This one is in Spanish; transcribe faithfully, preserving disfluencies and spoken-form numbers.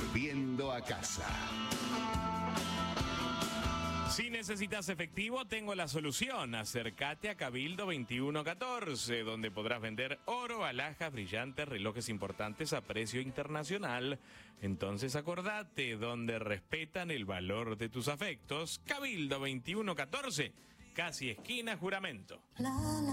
Volviendo a casa. Si necesitas efectivo, tengo la solución. Acércate a Cabildo veintiuno catorce, donde podrás vender oro, alhajas, brillantes, relojes importantes a precio internacional. Entonces acordate, donde respetan el valor de tus afectos. Cabildo veintiuno catorce, casi esquina Juramento.